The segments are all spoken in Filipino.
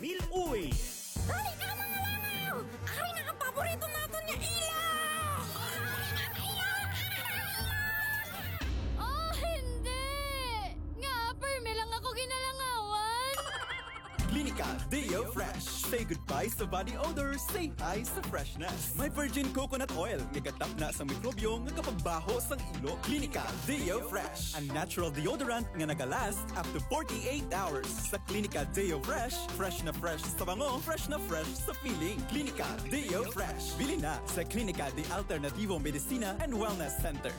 Bill Uy. Dali ka mga langaw! Ay, nakapaborito natin niya ilaw! Oh, hindi! Nga, perme lang ako ginalangawan. Clinica Deo Fresh. Say goodbye sa body odor, say hi sa freshness. May virgin coconut oil, nagatap na sa mikrobyo nga kapagbaho sang ilo. Clinica Deo Fresh. Ang natural deodorant nga nagalast up to 48 hours. Sa Clinica Deo Fresh, fresh na fresh sa bango, fresh na fresh sa feeling. Clinica Deo Fresh. Bili na sa Clinica de Alternativo Medicina and Wellness Center.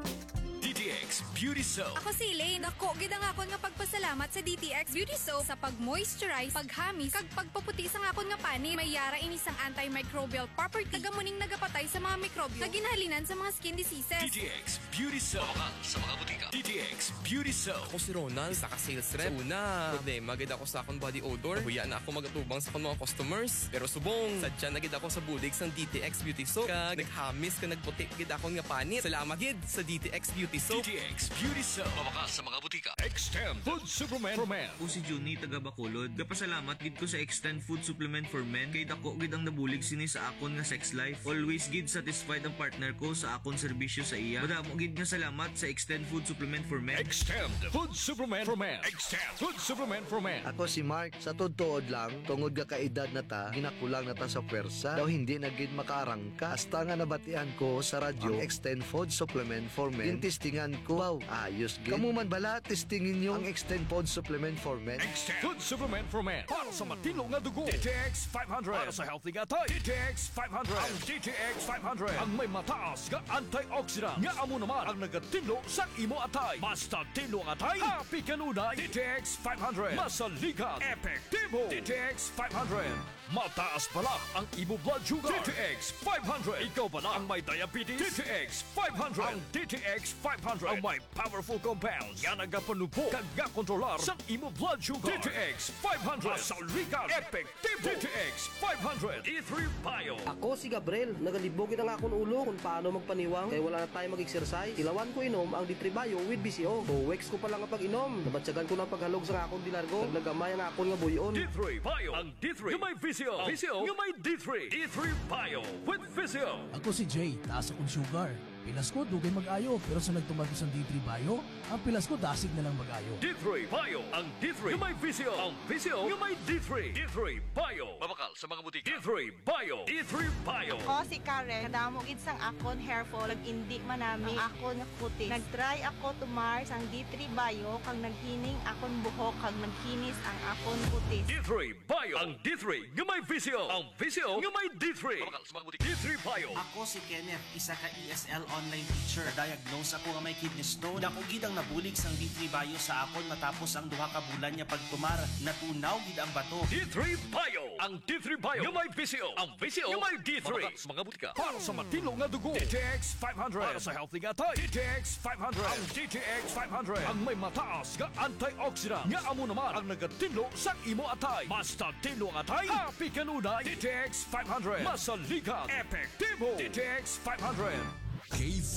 DTX Beauty Soap. Ako si Elaine. Dako, gidang akon nga pagpasalamat sa DTX Beauty Soap sa pag-moisturize, paghamis, kag pagpaputi sa akon nga pani. May yara inisang antimicrobial property. Tagamuning nagapatay sa mga mikrobyo na ginhalinan sa mga skin diseases. DTX Beauty Soap. Mabakal sa mga butika. DTX Beauty Soap. Ako si Ronald, saka sales rep. Una, problema gid ako sa akong body odor. Huya na ako magatubang sa akong mga customers. Pero subong, sadya na gid ako sa bulig sang DTX Beauty Soap. Kag naghamis ka nagputi gid akong nga pani. Salamat gid sa DTX Beauty Soap. DTX Beauty Soap. Mabakal sa mga butika. Extend Food Supplement for Men. Ako si Juni taga Bacolod. Kapasalamat gid ko sa Extend Food Supplement for Men kay dako gid ang nabulig sini sa akon nga sex life. Always gid satisfied ang partner ko sa akon serbisyo sa iya. Madamo gid nga salamat sa Extend Food Supplement for Men. Extend Food Supplement for Men. Extend Food Supplement for Men. Ako si Mark, sa tuod lang, tungod ka kaedad na ta, ginakulang na ta sa pwersa, daw hindi na gid makaarangka. Hasta nga nabatian ko sa radyo, ang Extend Food Supplement for Men. Tintistingan ko, wow, ayos gid. Kamu man bala, testingin nyo ang Extend Food Supplement for Men. Extend Food Supplement for Men. Para sa matino nga dugo. DTX 500. Para sa healthy nga tayo. DTX 500. Ang DTX 500. Ang may mataas nga antioxidant. Nga amo naman ang nagatino sa imo atay. Basta tino ang atay, happy kanunay. DTX 500. Masaligan. Epektibo. DTX 500. Mataas pala ang imo blood sugar. DTX 500. Ikaw pala ang may diabetes. DTX 500. Ang DTX 500 ang may powerful compounds nga nagapanubo kag kontrolar sa imo blood sugar. DTX 500. Masaligan. Epektibo. DTX 500. E3 Bio. Ako si Gabriel. Nagalibogin ang akong ulo kung paano magpaniwang kaya wala na tayo mag-exercise. Ilawan ko inom ang D3 Bio with BCO. Weeks ko pa lang ang pag-inom. Nabatsagan ko ng paghalog sa akong dilargo. Naglagamay ang akong nga buyon. D3 Bio. Ang D3 yung may VCO. VCO yung may D3. D3 Bio with VCO. Ako si Jay, taas akong sugar. Pilas ko, dugay mag-ayo. Pero sa nagtumag sa D3 Bio, ang pilas ko dasig na lang mag-ayo. D3 Bio. Ang D3 yung may VCO. Ang VCO yung may D3. D3 Bio. Mabakal sa mga butika. D3 Bio. D3 Bio. Ako si Karen. Kadamo gid sang akon hair fall. Nag-indi manami ang akon nga kutis. Nag-try ako tumar sang D3 Bio kang naghining akon buhok kag nagkinis ang akon kutis. D3 Bio. Ang D3 yung may VCO. Ang VCO yung may D3. Mabakal sa mga butika. D3 Bio. Ako si Kenneth, isa ka ESL online teacher. Diagnose ako nga may kidney stone. Dako gid ang nabulig sang D3 Bio sa akon matapos ang duha ka bulan niya pagtumar. Natunaw gid ang bato. D3 Bio. Ang D3 Bio yung may VCO. Ang VCO yung may D3. Mabakal sa mga butika. Para sa matino nga dugo. DTX 500. Para sa healthy nga tayo. DTX 500. Ang DTX 500. Ang may mataas nga antioxidant. Nga amo naman ang nagatino sa imo atay. Basta tino ang atay, happy kanunay. DTX 500. Masaligan. Epektibo. DTX 500. K5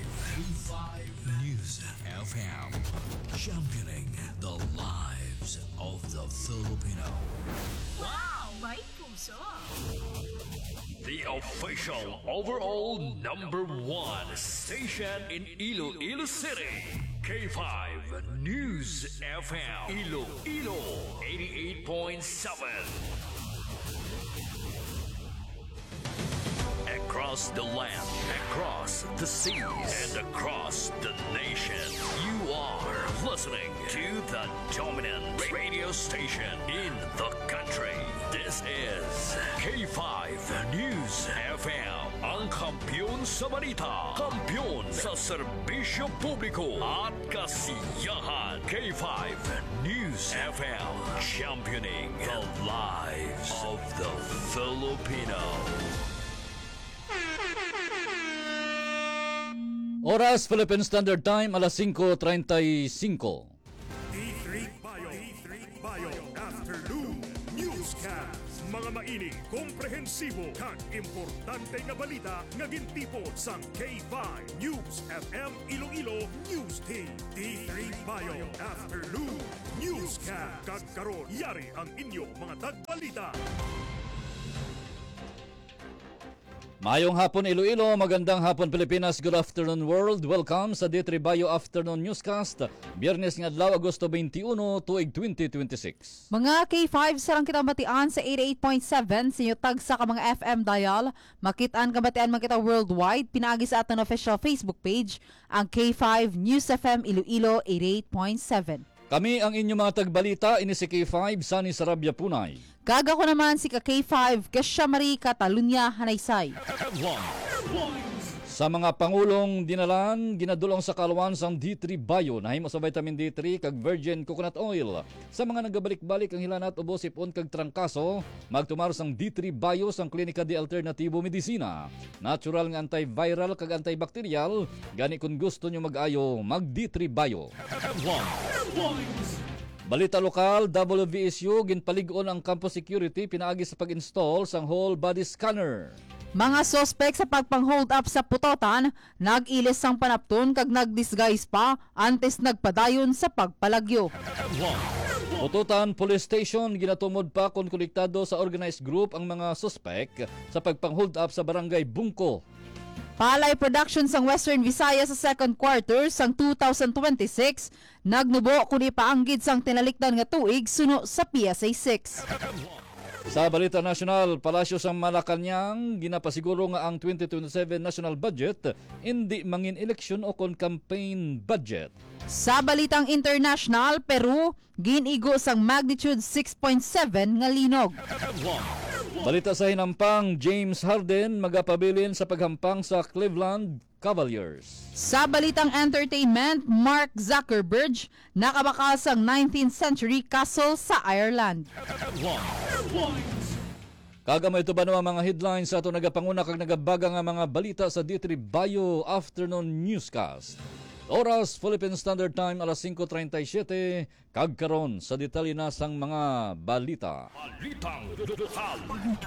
News FM, championing the lives of the Filipino. Wow! May puso! The official overall #1 station in Iloilo City. K5 News FM. Iloilo 88.7. Across the land, across the seas, and across the nation, you are listening to the dominant radio station in the country. This is K5 News FM, ang kampiyon sa balita, kampiyon sa serbisyo publiko at kasiyahan. K5 News FM, championing the lives of the Filipino. Oras Philippine Standard Time, alas 5:35. D3 Bio. D3 Bio. Afternoon News Newscast. Mga maini, komprehensibo, kag importante nga balita nga gintipon sang K5 News FM Iloilo News Team. D3 Bayo Afternoon Newscast. Kag karon yari ang inyo mga tagbalita. Mayong hapon Iloilo, magandang hapon Pilipinas, good afternoon world. Welcome sa D3 Bayo Afternoon Newscast. Biyernes nga adlaw, Agosto 21, tuig 2026. Mga K5 sarang kita batian sa 88.7 sa inyo tag sa ka mga FM dial. Makitaan ka batian man kita worldwide. Pinaagi sa ating official Facebook page ang K5 News FM Iloilo 88.7. Kami ang inyong mga tagbalita, ini si K5, Sunny Sarabia Punay. Gaga ko naman si K5, Kesha Marie Catalunya Hanaysay. Sa mga pangulong dinalan, ginadulong sa kaluan sang D3 Bayo, nahimo sa vitamin D3 kag virgin coconut oil. Sa mga nagabalik-balik ang hilanat ubos ipon kag trangkaso, magtumar sang D3 Bayo sang Klinika de Alternatibo Medicina. Natural nga antiviral kag antibacterial, gani kung gusto nyo mag-ayo, mag D3 Bayo. Balita lokal, WVSU ginpalig-on ang campus security pinaagi sa pag-install sang whole body scanner. Mga sospek sa pagpang-hold up sa putotan, nag-ilis sang panapton kag nag-disguise pa antes nagpadayon sa pagpalagyo. Pututan Police Station, ginatumod pa kung konektado sa organized group ang mga sospek sa pagpang-hold up sa barangay Bungko. Palay production sang Western Visayas sa second quarter sang 2026, nagnubo kuni paanggid sang tinalikdan nga tuig suno sa PSA 6. Sa balita nasyonal, Palasyo sa Malacanang, ginapasiguro nga ang 2027 national budget hindi mangin eleksyon o kon campaign budget. Sa balitang international, Peru, ginigo sang magnitude 6.7 nga linog. Balita sa hinampang, James Harden magapabilin sa paghampang sa Cleveland Cavaliers. Sa balitang entertainment, Mark Zuckerberg nakabakas ang 19th century castle sa Ireland. Kagamay ito ba naman mga headlines sa ito nagapanguna kag nagabaga nga mga balita sa D3 Bayo Afternoon Newscast. Oras Philippine Standard Time alas 5:37 kag karon sa detalye na sang mga balita. Balitang lokal.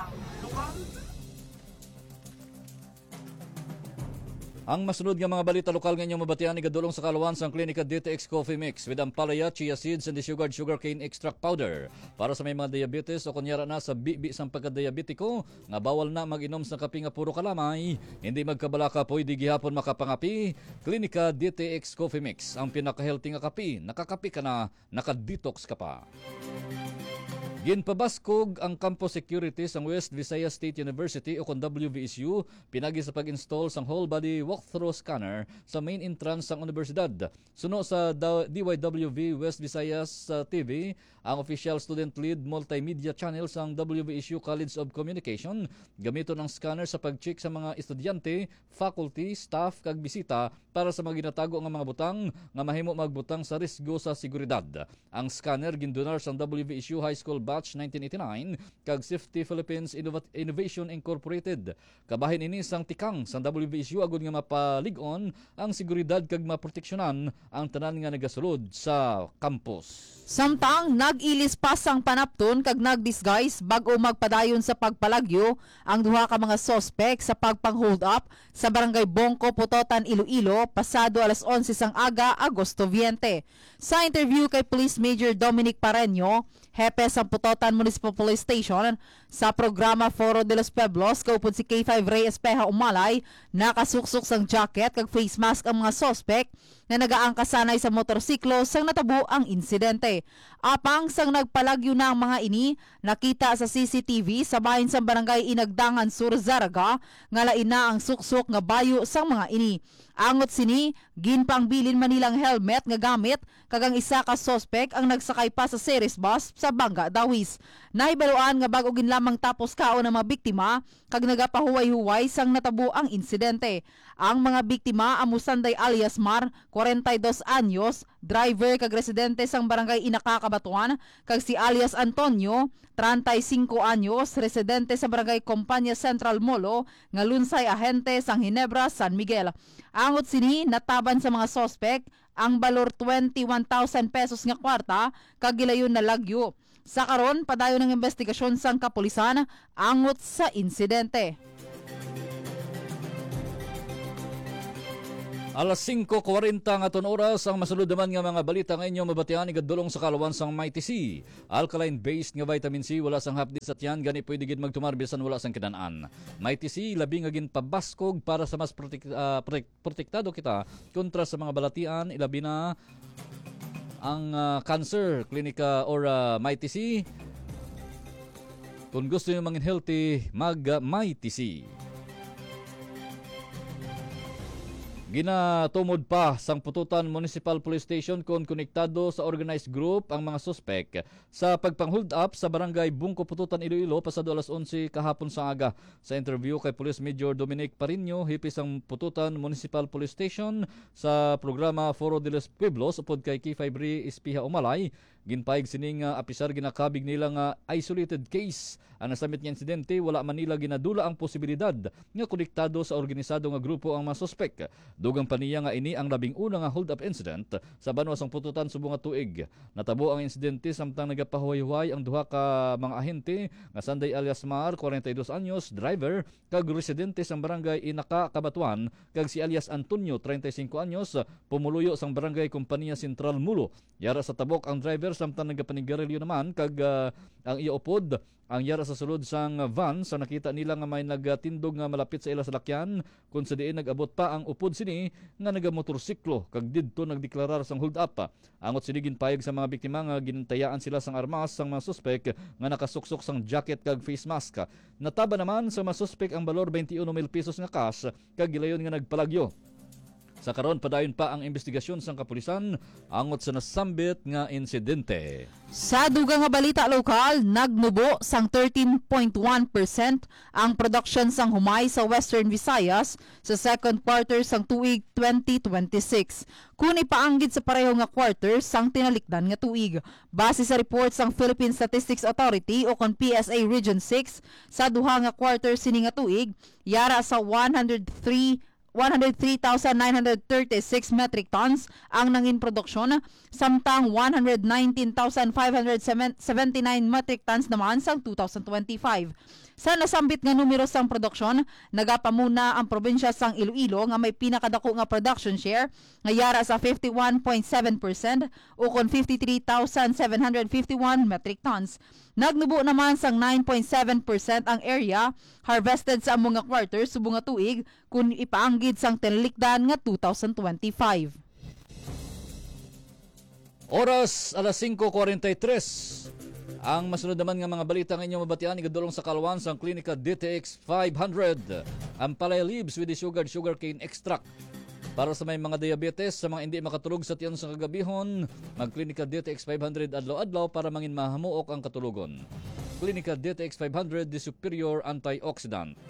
Ang masunod nga mga balita lokal nga inyong mabatian ni gadulong sa kaluan sang Klinika DTX Coffee Mix with ampalaya, chia seeds, and sugared sugarcane extract powder. Para sa may mga diabetes o kunyara na sa bibi sang pagkadiabetiko, nga bawal na mag-inom sa kape nga puro kalamay, hindi magkabalaka pwede gihapon makapangapi, Klinika DTX Coffee Mix. Ang pinaka-healthy nga kape, nakakapi ka na, nakadetox ka pa. Ginpabaskog ang campus security sa West Visayas State University o kon WVSU pinagi sa pag-install sang whole body walkthrough scanner sa main entrance sang universidad. Suno sa DYWV West Visayas TV, ang official student lead multimedia channel sang WVSU College of Communication gamito ng scanner sa pag-check sa mga estudyante, faculty, staff kag bisita para sa mga ginatago nga mga butang nga mahimo magbutang sa risgo sa seguridad. Ang scanner gindonar sang WVSU High School Batch 1989 kag Safety Philippines Innovation Incorporated. Kabahin ini sang tikang sang WVSU agud nga mapalig-on ang seguridad kag maproteksyonan ang tanan nga nagasulod sa campus. Samtang nag-ilis pa sang panapton kag nag-disguise bago magpadayon sa pagpalagyo ang duha ka mga sospek sa pagpang-hold up sa barangay Bongko, Putotan, Iloilo pasado alas 11 sang aga, Agosto 20. Sa interview kay Police Major Dominic Pareño, hepe sa Putotan Municipal Police Station, sa programa Foro de los Pueblos, kaupod si K5 Ray Espeja Umalay, nakasuksok sang jacket kag face mask ang mga sospek na nagaangkasanay sa motorsiklo sang natabo ang insidente. Apang sang nagpalagyo na ang mga ini, nakita sa CCTV sa bahin sa barangay Inagdangan Sur Zaraga nga lain na ang suksok nga bayo sang mga ini. Angot sini, ginpangbilin manilang helmet nga gamit kag ang isa ka sospek ang nagsakay pa sa series bus sa Banga Dawis. Nahibaluan nga bago ginlamang tapos kaon ang mga biktima kag nagapahuway-huway sang natabo ang insidente. Ang mga biktima amo Sanday alias Mar, 42 anyos, driver kag residente sang barangay Inakakabatuan, kag si alias Antonio, 35 anyos, residente sa barangay Kompanya Central Molo, nga lunsay ahente sang Ginebra, San Miguel. Angot sini nataban sa mga sospek ang balor 21,000 pesos nga kwarta kag gilayon na lagyo. Sa karon padayon ng investigasyon sang kapulisan angot sa insidente. Alas 5:40 nga ton oras ang masulod naman nga mga balita nga inyo mabatian igadulong sa kalawan sang Mighty C. Alkaline-based nga vitamin C wala sang hapdi sa tiyan gani pwede gid magtumar bisan wala sang kinan-an. Mighty C labi nga ginpabaskog para sa mas protektado kita kontra sa mga balatian ilabi na ang cancer klinika or Mighty C. Kung gusto niyo mangin healthy, mag-Mighty C. Ginatumod pa sang Pututan Municipal Police Station kung konektado sa organized group ang mga suspek sa pagpang-hold up sa barangay Bungko, Pututan, Iloilo pasado alas 11 kahapon sa aga. Sa interview kay Police Major Dominic Parino, hipis ang Pututan Municipal Police Station sa programa Foro de los Pueblos upod kay Kifay Espiha Umalay, ginpaig sining apisar ginakabig nila nga isolated case. Ang nasamit nga insidente, wala man nila ginadula ang posibilidad nga konektado sa organisado nga grupo ang mga suspek. Dugang paniya nga ini ang labing una nga hold-up incident sa Banwas ang Pututan subong nga tuig. Natabo ang insidente samtang nagapahuway-huway ang duha ka mga ahente nga Sanday alias Mar, 42 anyos, driver, kag residente sang barangay Inaka, Cabatuan, kag si alias Antonio, 35 anyos, pumuluyo sang barangay Kompanya Sentral Mulo. Yara sa tabok ang driver samtang nagapanigarilyo naman kag ang iopod ang yara sa sulod sang van sa nakita nila nga may nagtindog nga malapit sa ila salakyan kung sa diin nagabot pa ang upod sini nga nagamotorsiklo kag didto nagdeklarar sang hold up. Angot sinigin payag sa mga biktima nga ginantayaan sila sang armas sang mga suspek nga nakasuksok sang jacket kag face mask. Nataba naman sa mga suspek ang balor 21,000 pesos nga cash kag gilayon nga nagpalagyo. Sa karon padayon pa ang investigasyon sang kapulisan angot sa nasambit nga insidente. Sa dugang nga balita lokal, nagnubo sang 13.1% ang production sang humay sa Western Visayas sa second quarter sang tuig 2026. Kung ipaanggid sa pareho nga quarter sang tinalikdan nga tuig. Base sa report sang Philippine Statistics Authority o kon PSA Region 6 sa duha nga quarter sini nga tuig, yara sa 103,936 metric tons ang nangin produksyon, samtang 119,579 metric tons naman sang 2025. Sa nasambit nga numero sang produksyon, nagapamuna ang probinsya sang Iloilo nga may pinakadako nga production share nga yara sa 51.7% o kon 53,751 metric tons. Nagnubo naman sang 9.7% ang area harvested sa among nga quarter subong nga tuig kung ipaanggid sang tinalikdan nga 2025. Oras alas 5:43. Ang masunod naman nga mga balita ng inyong mabatian igadulong sa kalwan sang klinika DTX 500. Ang palay leaves with the sugarcane extract. Para sa may mga diabetes, sa mga hindi makatulog sa tiyan sa kagabihon, magklinika DTX 500 adlaw-adlaw para mangin mahamuok ang katulugon. Klinika DTX 500, the superior antioxidant.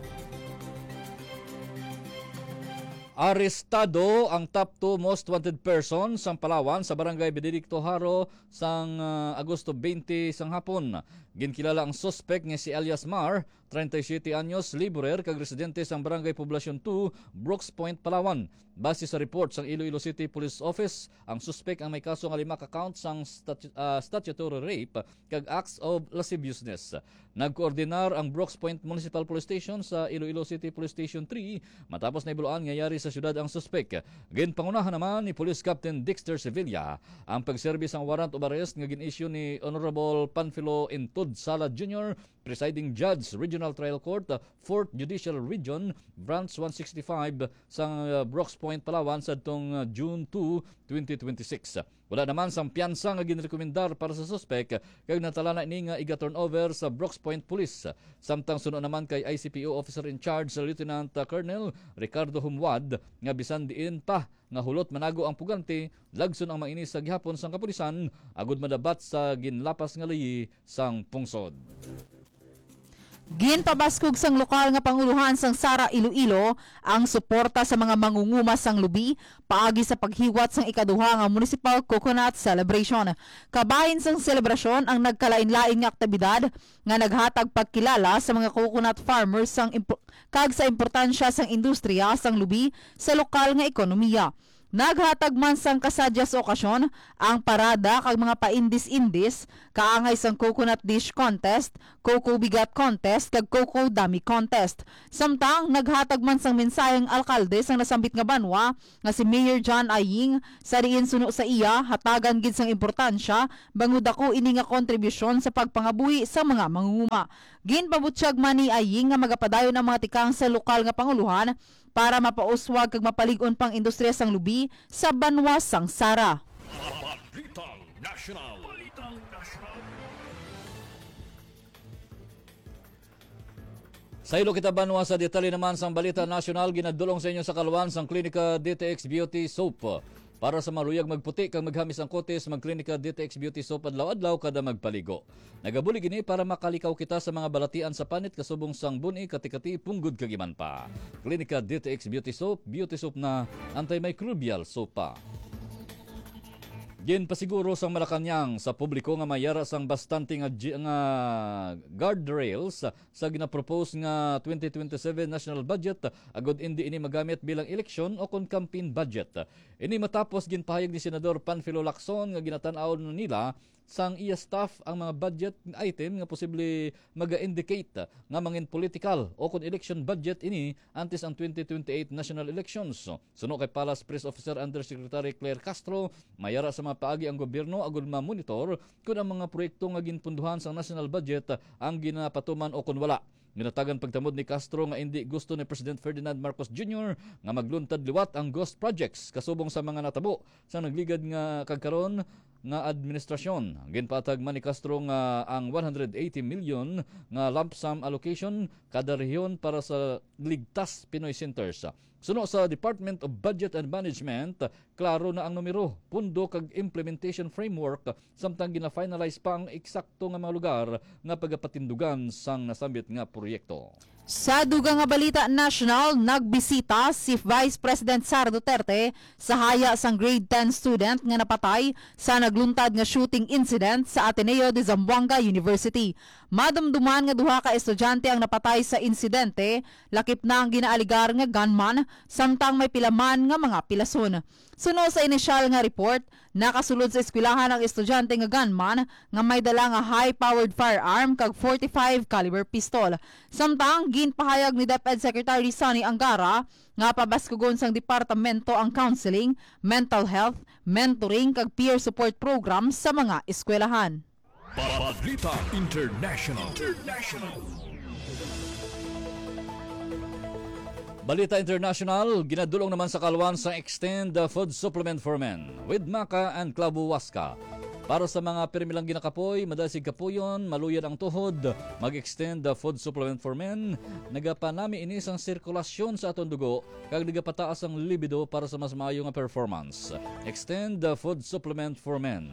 Arestado ang top 2 most wanted person sang Palawan sa barangay Benedicto Haro sang Agosto 20 sang hapon. Ginkilala ang suspect nga si alias Mar, 37 anyos, laborer kag residente sang barangay Poblacion 2, Brooks Point, Palawan. Base sa report sang Iloilo City Police Office, ang suspect ang may kaso nga 5 ka-count sang statutory rape kag acts of lasciviousness. Nagkoordinar ang Brooks Point Municipal Police Station sa Iloilo City Police Station 3 matapos na ibuloan nga yari sa syudad ang suspect. Ginpangunahan naman ni Police Captain Dexter Sevilla ang pagserbis ang warrant of arrest nga gin-issue ni Honorable Panfilo Intud Sala Jr., Presiding Judge, Regional Trial Court, 4th Judicial Region, Branch 165 sa Brooks Point, Palawan sa June 2, 2026. Wala naman sang piyansa nga ginrekomendar para sa suspect kag natala na ini nga iga-turn over sa Brooks Point Police. Samtang suno naman kay ICPO Officer in Charge sa Lieutenant Colonel Ricardo Humwad nga bisan diin pa nga hulot manago ang pugante, lagson ang mainis sa gihapon sang kapulisan agud madabat sa ginlapas nga layi sang pungsod. Ginpabaskog sang lokal nga panguluhan sang Sara Iloilo ang suporta sa mga mangunguma sang lubi paagi sa paghiwat sang ikaduha nga Municipal Coconut Celebration. Kabahin sang selebrasyon ang nagkalain-lain nga aktibidad nga naghatag pagkilala sa mga coconut farmers sang kag sa importansya sang industriya sang lubi sa lokal nga ekonomiya. Naghatag man sang kasadyas okasyon ang parada kag mga paindis-indis kaangay sang coconut dish contest, coco bigat contest kag coco dummy contest. Samtang naghatag man sang mensaheng alkalde sang nasambit nga banwa nga si Mayor John Aying sa diin suno sa iya hatagan gid sang importansya bangod ako ini nga kontribusyon sa pagpangabuhi sa mga mangunguma. Ginpabutsyag man ni Aying nga magapadayon ang mga tikang sa lokal nga panguluhan para mapauswag kag mapalig-on pang industriya sang lubi sa banwa sang Sara. Balitang National. Sa ilo kita banwa sa detalye naman sang balita nasyonal ginadulong sa inyo sa kalwan sang Klinika DTX Beauty Soap. Para sa maluyag magputi kang maghamis ang kotes, magklinika DTX Beauty Soap adlaw-adlaw kada magpaligo. Nagabulig ini para makalikaw kita sa mga balatian sa panit kasubong sang buni, kati-kati, punggod kagiman pa. Klinika DTX Beauty Soap na antimicrobial soap pa. Ginpasiguro sang Malacañang sa publiko nga mayara sang bastante nga guardrails sa ginapropose nga 2027 national budget agod hindi ini magamit bilang eleksyon o kon campaign budget. Ini matapos ginpahayag ni Senador Panfilo Lacson nga ginatan-aw nila sang iya staff ang mga budget item nga posible maga-indicate nga mangin political o kon election budget ini antes ang 2028 national elections. Suno kay Palace Press Officer Undersecretary Claire Castro, mayara sa mga paagi ang gobyerno agud ma-monitor kung ang mga proyekto nga ginpunduhan sa national budget ang ginapatuman o kun wala. Ginatagan pagtamod ni Castro nga hindi gusto ni President Ferdinand Marcos Jr. nga magluntad liwat ang ghost projects kasubong sa mga natabo sa nagligad nga kagkaron nga administrasyon. Ginpatag man ni Castro nga ang 180 million nga lump sum allocation kada rehiyon para sa ligtas Pinoy Centers. Suno sa Department of Budget and Management, klaro na ang numero, pundo kag implementation framework samtang gina-finalize pa ang eksakto nga mga lugar nga pagapatindugan sang nasambit nga proyekto. Sa dugang nga balita national, nagbisita si Vice President Sara Duterte sa haya sang grade 10 student nga napatay sa nagluntad nga shooting incident sa Ateneo de Zamboanga University. Madumduman nga duha ka estudyante ang napatay sa insidente, lakip na ang ginaaligar nga gunman, samtang may pilaman nga mga pilason. Suno sa inisyal nga report, nakasulod sa eskwelahan ang estudyante nga gunman nga may dala nga high-powered firearm kag 45 caliber pistol. Samtang ginpahayag ni DepEd Secretary Sonny Angara nga pabaskugon sang departamento ang counseling, mental health, mentoring kag peer support program sa mga eskwelahan. Balita International. Balita International, ginadulong naman sa kalwan sa Extend Food Supplement for Men with Maca and Clavo Huasca. Para sa mga pirmilang ginakapoy, madasig kapuyon, maluyan ang tuhod, mag-extend the food supplement for men, nagapanami inis ang sirkulasyon sa atong dugo, kag nagapataas ang libido para sa mas maayo nga performance. Extend the food supplement for men.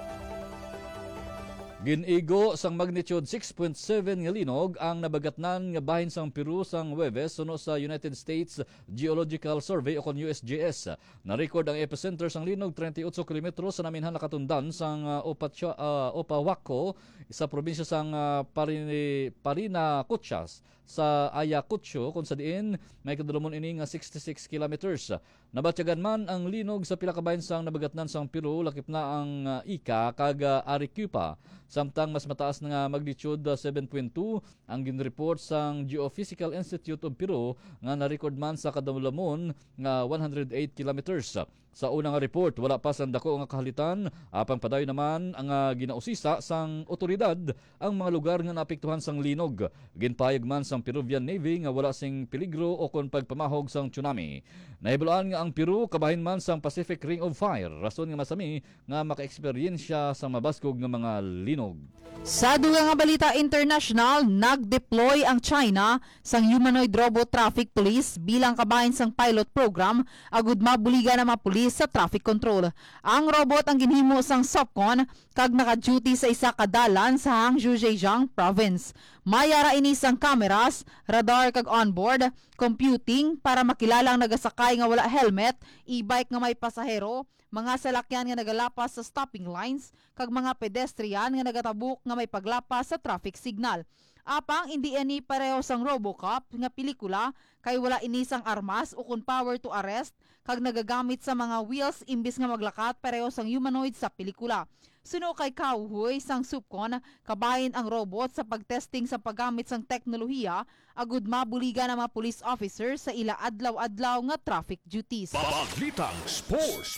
Ginigo sang magnitude 6.7 nga linog ang nabagatnan nga bahin sang Peru sang Huwebes suno sa United States Geological Survey o kon USGS. Na-record ang epicenter sang linog 38 km sa naminhan nakatundan sang Opahuaco sa probinsya sang Parinacotchas sa Ayacucho kung sa diin may kadulumon ini nga 66 kilometers. Nabatyagan man ang linog sa pila ka bahin sang nabagatnan sang Peru, lakip na ang Ica kag Arequipa. Samtang mas mataas na nga magnitude 7.2 ang ginreport sang Geophysical Institute of Peru nga na-record man sa kadamlamon nga 108 kilometers. Sa unang report, wala pa sang dako nga kahalitan, apang padayon naman ang ginausisa sang otoridad ang mga lugar nga naapektuhan sang linog. Ginpayag man sang Peruvian Navy nga wala sing peligro o kon pagpamahog sang tsunami. Nahibuloan nga ang Peru kabahin man sang Pacific Ring of Fire, rason nga masami nga maka-eksperyensya sa mabaskog nga mga linog. Sa dugang nga balita international, nag-deploy ang China sang humanoid robot traffic police bilang kabahin sang pilot program agud mabuligan ang mga pulis sa traffic control. Ang robot ang ginhimo sang SOPCON kag naka-duty sa isa ka dalan sa Hangzhou, Zhejiang province. Mayara ini sang cameras, radar kag onboard computing para makilalang nagasakay nga wala helmet, e-bike nga may pasahero, mga salakyan nga nagalapas sa stopping lines, kag mga pedestrian nga nagatabuk nga may paglapas sa traffic signal. Apang hindi ani pareho sang RoboCop nga pelikula kay wala inisang armas o kun power to arrest kag nagagamit sa mga wheels imbis nga maglakat pareho sang humanoid sa pelikula. Suno kay Kauhoy sang Supcon, kabahin ang robot sa pagtesting sa paggamit sang teknolohiya agud mabuligan ang mga police officer sa ila adlaw-adlaw nga traffic duties. Balitang Sports.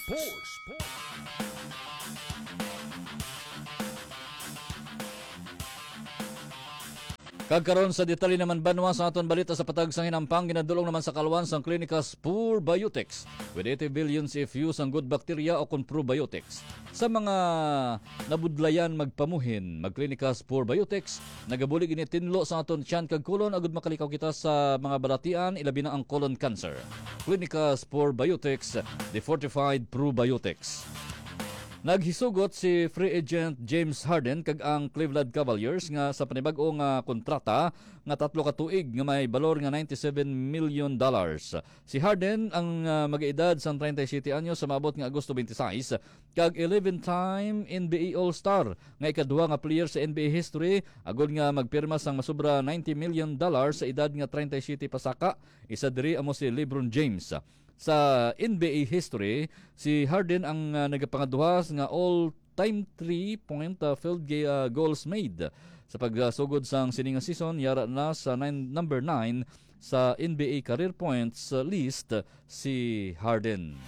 Kagkaroon sa detalye naman banwa sa aton balita sa patag sang hinampang ginadulong naman sa kalwan sang klinika Spur Biotics with 80 billion CFU sang good bacteria o kun probiotics. Sa mga nabudlayan magpamuhin, magklinika Spur Biotics, nagabulig ini tinlo sa aton tiyan kag kolon agud makalikaw kita sa mga balatian ilabi na ang colon cancer. Klinika Spur Biotics, the fortified probiotics. Naghisugot si free agent James Harden kag ang Cleveland Cavaliers nga sa panibag-o nga kontrata nga 3 ka tuig nga may balor nga $97 million. Si Harden ang mag-edad sang 37 anyo sa maabot nga Agosto 26 kag 11-time NBA All-Star nga ikaduha nga player sa NBA history agud nga magpirma sang masubra $90 million sa edad nga 37 pasaka. Isa diri amo si LeBron James. Sa NBA history, si Harden ang nagapangaduha nga all-time 3-point field goals made. Sa pagsugod sang sininga season, yara na sa number 9 sa NBA career points list si Harden.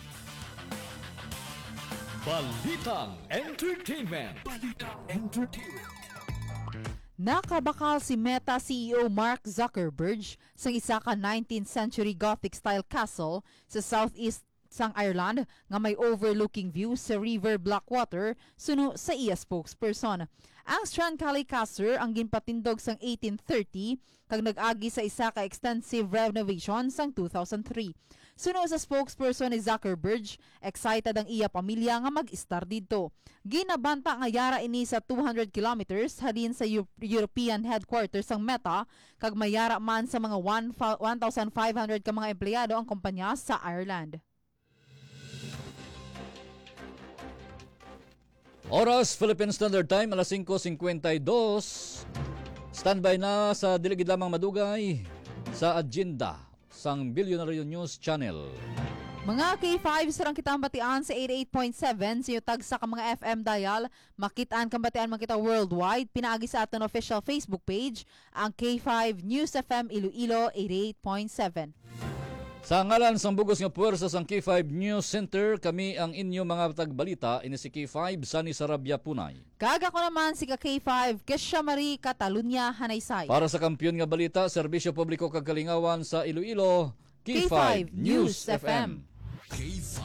Balitang Entertainment. Nakabakal si Meta CEO Mark Zuckerberg sa isa ka 19th century Gothic style castle sa southeast sang Ireland nga may overlooking view sa River Blackwater suno sa iya spokesperson. Ang Strancally Castle ang ginpatindog sang 1830 kag nag-agi sa isa ka extensive renovation sang 2003. Suno sa spokesperson ni Zuckerberg, excited ang iya pamilya nga mag-star dito. Ginabanta nga yara ini sa 200 kilometers halin sa European headquarters sang Meta kag mayara man sa mga 1,500 ka mga empleyado ang kumpanya sa Ireland. Oras Philippine Standard Time alas 5:52. Standby na sa diligid lamang madugay sa agenda sang Billionaire News Channel. Mga K5 sarang kitang batian sa 88.7 sa yutag sa mga FM dial. Makitaan kang batian makita worldwide. Pinaagi sa aton official Facebook page ang K5 News FM Iloilo 88.7. Sa ngalan sang bugos nga puwersa sang K5 News Center, kami ang inyo mga tagbalita ini si K5 Sani Sarabia Punay. Kaga ko naman si K5 Kesha Marie Catalunya Hanaysay. Para sa kampiyon nga balita, serbisyo publiko kag kalingawan sa Iloilo, K5 News FM. K5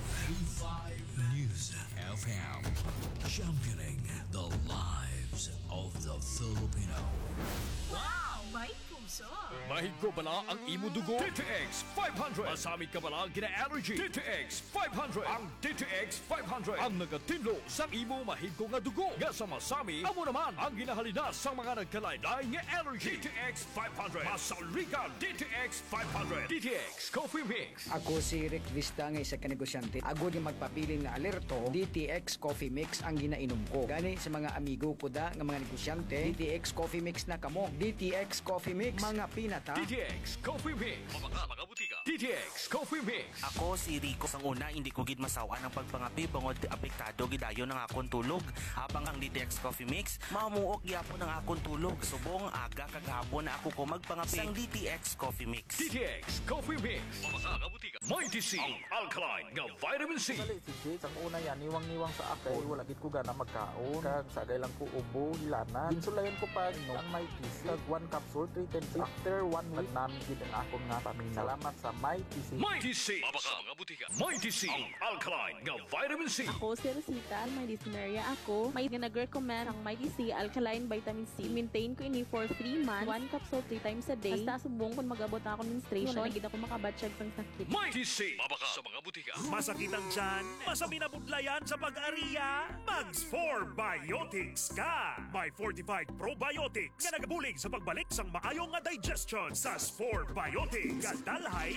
News FM. Championing the lives of the Filipino. Wow, may puso! Mahigko bala ang imo dugo? DTX 500. Masamit ka bala gina-allergy? DTX 500. Ang DTX 500 ang nagatinlo sa imo mahigko nga dugo. Nga sa masami, amo naman ang ginahalina sa mga nagkalain-lain nga allergy. DTX 500. Masaligan DTX 500. DTX Coffee Mix. Ako si Rick Vista nga isa ka negosyante. Agod yung magpapiling na alerto, DTX Coffee Mix ang ginainom ko. Gani sa mga amigo ko da nga mga negosyante, DTX Coffee Mix na kamo. DTX Coffee Mix, mga pinata. DTX Coffee Mix. Mga butika. DTX Coffee Mix. Ako si Rico. Sang una, hindi ko gid masawa ng pagpangapi bangod apektado gidayo ng akong tulog. Habang ang DTX Coffee Mix, mamuok gyapon ang akong tulog. Subong aga kagahapon na ako ko magpangapi sang DTX Coffee Mix. DTX Coffee Mix. Mga butika. Mighty C. Ang alkaline nga vitamin C. Sang una yan, niwang-niwang sa akin. Wala gid ko gana magkaon. Kag sagay lang ko ubo, hilanan. Ginsulayan ko pa ang Mighty C. Kag 1 capsule, 3 times. After 1 week, namin gid ang akong nga pamilya. Salamat sa Mighty C. Mighty C. Mga butika. Mighty C. Ang alkaline nga vitamin C. Ako si Rosita, may dyspnea ako. May nag-recommend ang Mighty C Alkaline Vitamin C. Maintain ko ini for 3 months. 1 capsule 3 times a day. Basta subong kung mag-abot na ako menstruation. Wala na ako makabatsyag sang sakit. Mighty C. Mabaka sa mga butika. Masakit ang tiyan, masami na budlayan sa pag-ariya, Mags 4 Biotics ka! May fortified probiotics na nagabulig sa pagbalik sang maayong nga digestion sa 4 Biotics. Kadalhay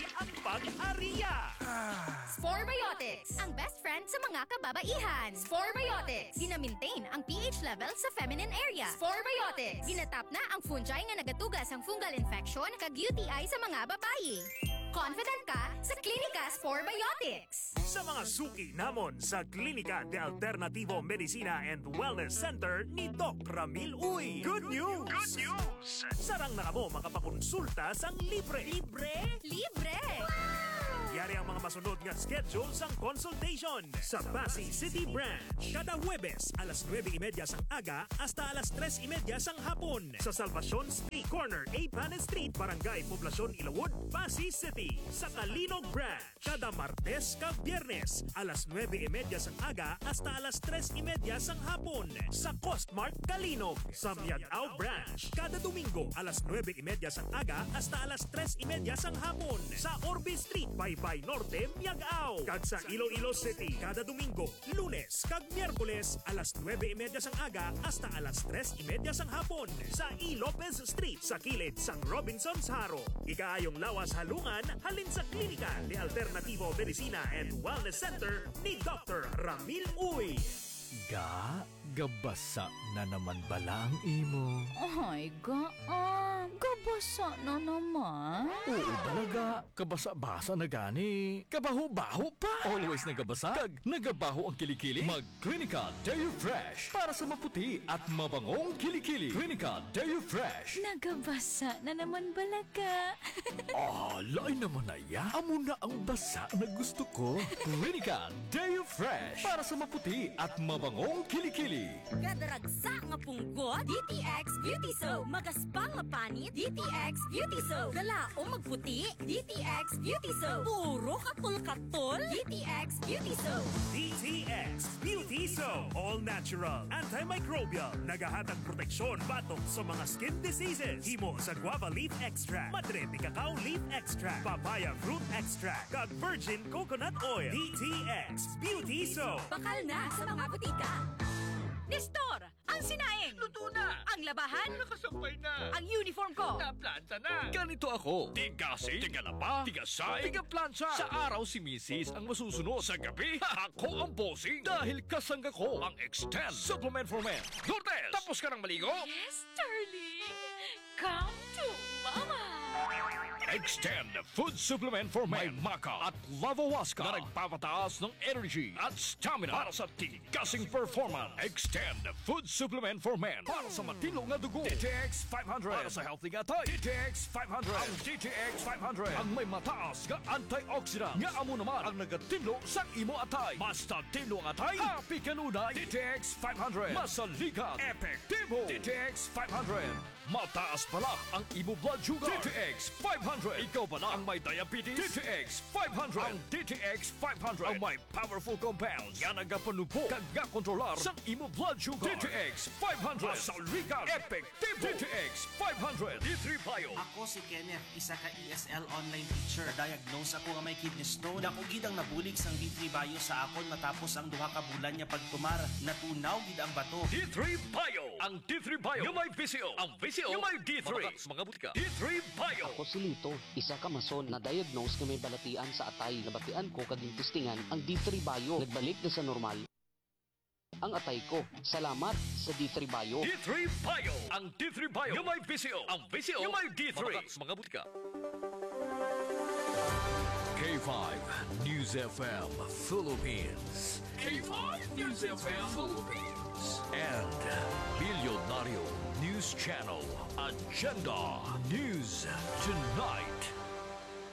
ang pag-ariya. Sporebiotics, ang best friend sa mga kababaihan. Sporebiotics, gina-maintain ang pH level sa feminine area. Sporebiotics, ginatap na ang fungi nga nagatugas ang fungal infection kag UTI sa mga babayi. Confident ka sa Klinika Sporebiotics. Sa mga suki namon sa Klinika de Alternativo Medicina and Wellness Center ni Doc Ramil Uy. Good news! Good news! Sarang na kamo makapakonsulta sang libre. Libre? Libre! Yari ang mga masunod nga schedule sang consultation sa Pasig City Branch. Kada Huwebes, alas 9:30 sang aga hasta alas 3:30 sang hapon. Sa Salvacion Street, corner A. Panes Street, Barangay Poblacion, Ilawod, Pasig City. Sa Kalinog Branch, kada Martes kag Biyernes, alas 9:30 sang aga hasta alas 3:30 sang hapon. Sa Costmart, Kalinog. Sa Miagao Branch, kada Domingo, alas 9:30 sang aga hasta alas 3:30 sang hapon. Sa Orbe Street, Baybay Norte, Miagao. Kag sa Iloilo City, kada Domingo, Lunes kag Miyerkules, alas 9:30 sang aga hasta alas 3:30 sang hapon. Sa E. Lopez Street, sa kilid sang Robinson's Haro. Ikaayong lawas halungan, halin sa Klinika de Alternativo Medicina and Wellness Center ni Dr. Ramil Uy. Gabasa na naman bala ang imo. Ay, gabasa na naman. Oo talaga, kabasa-basa na gani. Kabaho-baho pa. Always nagabasa, kag nagabaho ang kilikili. Mag-Klinika Deo Fresh para sa maputi at mabangong kilikili. Klinika Deo Fresh. Nagabasa na naman balaga. Lain naman na ya. Amo na ang basa na gusto ko. Klinika Deo Fresh para sa maputi at mabangong kilikili. Kadaragsa nga punggot, DTX Beauty Soap. Magaspang nga panit, DTX Beauty Soap. Galao magputi, DTX Beauty Soap. Puro katol-katol, DTX Beauty Soap. DTX Beauty Soap. All natural, antimicrobial, nagahatag proteksyon batok sa mga skin diseases. Himo sa guava leaf extract, madre de cacao leaf extract, papaya fruit extract, kag virgin coconut oil. DTX Beauty Soap. Bakal na sa mga butika. Nestor, ang sinaing. Luto na. Ang labahan. Nakasampay na. Ang uniform ko. Naplanta na. Ganito ako. Tigasi, tigalaba, tigasay, tigaplansya. Sa araw si Mrs. ang masusunod. Sa gabi, ako ang bossing. Dahil kasangga ko ang Extend Supplement for Men. Lourdes, tapos ka ng maligo? Yes, darling. Come to Mama. Extend Food Supplement for Men. May Maca at Lavawaska na nagpapataas ng energy at stamina para sa tigasing performance. Extend Food Supplement for Men para sa matino nga dugo. DTX 500 para sa healthy nga tayo. DTX 500. Ang DTX 500 ang may mataas nga antioxidant nga amo naman ang nagatinlo sa imo atay. Basta tinlo nga atay, happy kanunay. DTX 500. Masalikat, epektibo. DTX 500. Mataas pala ang imo blood sugar. DTX 500. Ikaw pala ang may diabetes. DTX 500. Ang DTX 500 ang may powerful compounds nga nagapanubo kag kontrolar sa imo blood sugar. DTX 500. Masalikat, epektibo. DTX 500. D3 Bio. Ako si Kenneth, isa ka ESL online teacher. Diagnose ako nga may kidney stone. Dako gid ang nabulig sang D3 Bio sa akon matapos ang duha ka bulan niya pagtumar. Natunaw gid ang bato. D3 Bio. Ang D3 Bio yung may VCO. Ang VCO yung may D3. Mga butika. D3 Bio. Ako si Lito, isa ka mason na diagnose na may balatian sa atay. Nabatian ko kaging testingan ang D3 Bio. Nagbalik na sa normal ang atay ko. Salamat sa D3 Bio. D3 Bio. Ang D3 Bio yung may VCO. Ang VCO yung may D3. Mga butika. K5 News FM Philippines. K5 News FM Philippines. And Bilyonaryo News Channel Agenda News Tonight.